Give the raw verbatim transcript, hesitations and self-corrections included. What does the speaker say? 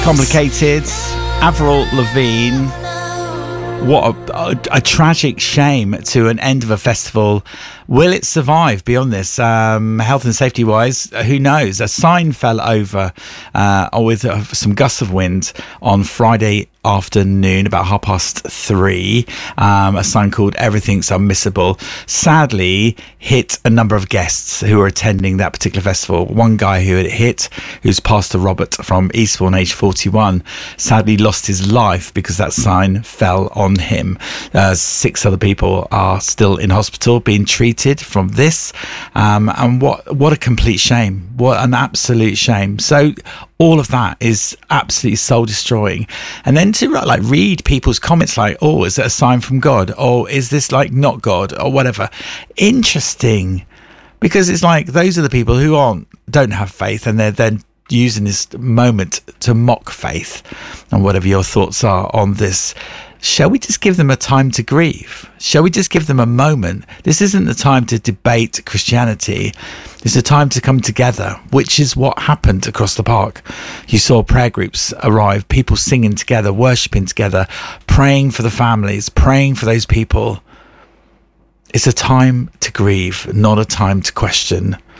Complicated, Avril Lavigne. What a, a, a tragic shame to an end of a festival. Will it survive beyond this? Um, health and safety wise, who knows? A sign fell over uh, with uh, some gusts of wind on Friday afternoon, about half past three. Um, a sign called "Everything's Unmissable" sadly hit a number of guests who were attending that particular festival. One guy who it hit, who's Pastor Robert from Eastbourne, age forty-one, sadly lost his life because that sign fell on him. Uh, six other people are still in hospital being treated from this, um, and what what a complete shame, what an absolute shame. So all of that is absolutely soul destroying. And then to like read people's comments like, oh, is it a sign from God, or is this like not God, or whatever. Interesting, because it's like those are the people who aren't don't have faith, and they're then using this moment to mock faith. And whatever your thoughts are on this, shall we just give them a time to grieve? Shall we just give them a moment? This isn't the time to debate Christianity. It's a time to come together, which is what happened across the park. You saw prayer groups arrive, people singing together, worshipping together, praying for the families, praying for those people. It's a time to grieve, not a time to question.